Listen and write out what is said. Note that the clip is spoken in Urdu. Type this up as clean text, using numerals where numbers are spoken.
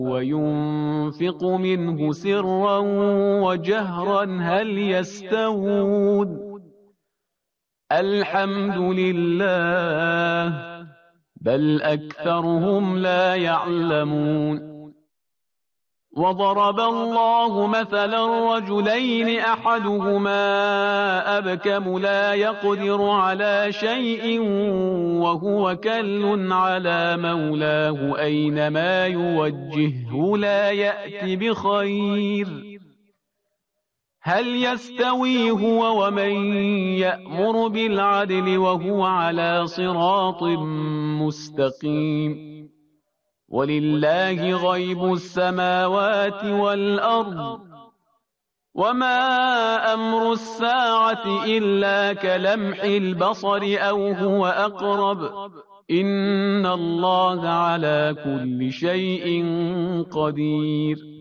وينفق منه سرا وجهرا هل يستوون الحمد لله بل أكثرهم لا يعلمون وضرب الله مثلا رجلين أحدهما أبكم لا يقدر على شيء وهو كل على مولاه أينما يوجهه لا يأت بخير هل يستوي هو ومن يأمر بالعدل وهو على صراط مستقيم ولله غيب السماوات والأرض وما أمر الساعة إلا كلمح البصر أو هو أقرب إن الله على كل شيء قدير